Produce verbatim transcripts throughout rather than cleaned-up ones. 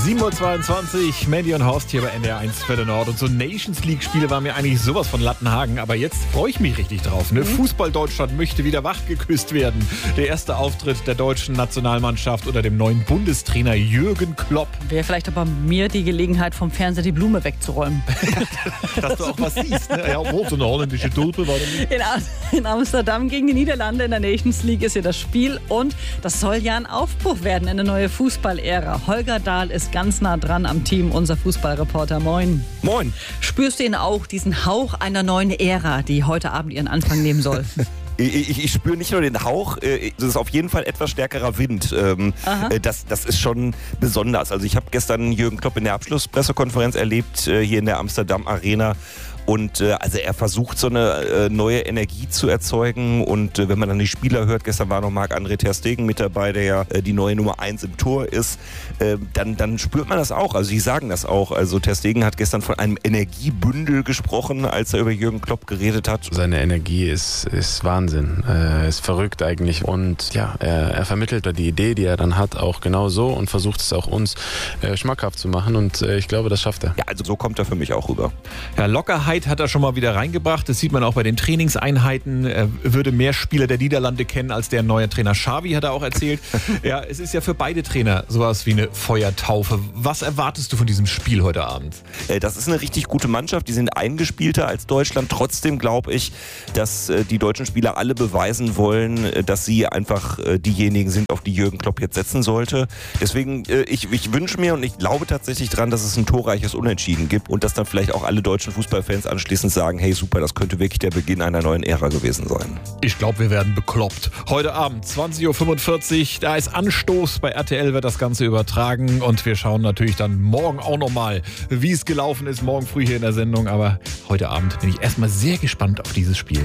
sieben Uhr zweiundzwanzig, Mandy und Horst hier bei N D R eins für den Nord. Und so Nations League-Spiele waren mir eigentlich sowas von Lattenhagen. Aber jetzt freue ich mich richtig drauf. Ne? Mhm. Fußball-Deutschland möchte wieder wachgeküsst werden. Der erste Auftritt der deutschen Nationalmannschaft unter dem neuen Bundestrainer Jürgen Klopp. Wäre vielleicht aber mir die Gelegenheit, vom Fernseher die Blume wegzuräumen. Dass du auch was siehst. Ne? Ja, wo so eine holländische Tulpe war das? In, in Amsterdam gegen die Niederlande in der Nations League ist ja das Spiel. Und das soll ja ein Aufbruch werden in eine neue Fußballära. Holger Dahl ist ganz nah dran am Team, unser Fußballreporter. Moin. Moin. Spürst du ihn auch, diesen Hauch einer neuen Ära, die heute Abend ihren Anfang nehmen soll? Ich, ich, ich spüre nicht nur den Hauch, es ist auf jeden Fall etwas stärkerer Wind. Das, das ist schon besonders. Also ich habe gestern Jürgen Klopp in der Abschlusspressekonferenz erlebt, hier in der Amsterdam Arena. Und äh, also er versucht, so eine äh, neue Energie zu erzeugen. Und äh, wenn man dann die Spieler hört, gestern war noch Marc-André ter Stegen mit dabei, der ja äh, die neue Nummer eins im Tor ist, äh, dann, dann spürt man das auch. Also die sagen das auch. Also ter Stegen hat gestern von einem Energiebündel gesprochen, als er über Jürgen Klopp geredet hat. Seine Energie ist, ist Wahnsinn, äh, ist verrückt eigentlich. Und ja, er, er vermittelt die Idee, die er dann hat, auch genau so und versucht es auch uns äh, schmackhaft zu machen. Und äh, ich glaube, das schafft er. Ja, also so kommt er für mich auch rüber. Ja, Lockerheit hat er schon mal wieder reingebracht. Das sieht man auch bei den Trainingseinheiten. Er würde mehr Spieler der Niederlande kennen als der neue Trainer Xavi, hat er auch erzählt. Ja, es ist ja für beide Trainer sowas wie eine Feuertaufe. Was erwartest du von diesem Spiel heute Abend? Das ist eine richtig gute Mannschaft. Die sind eingespielter als Deutschland. Trotzdem glaube ich, dass die deutschen Spieler alle beweisen wollen, dass sie einfach diejenigen sind, auf die Jürgen Klopp jetzt setzen sollte. Deswegen, ich, ich wünsche mir und ich glaube tatsächlich dran, dass es ein torreiches Unentschieden gibt und dass dann vielleicht auch alle deutschen Fußballfans anschließend sagen, hey super, das könnte wirklich der Beginn einer neuen Ära gewesen sein. Ich glaube, wir werden bekloppt. Heute Abend, zwanzig Uhr fünfundvierzig, da ist Anstoß. Bei R T L wird das Ganze übertragen und wir schauen natürlich dann morgen auch nochmal, wie es gelaufen ist, morgen früh hier in der Sendung. Aber heute Abend bin ich erstmal sehr gespannt auf dieses Spiel.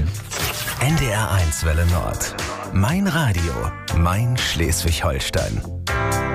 N D R eins Welle Nord. Mein Radio, mein Schleswig-Holstein.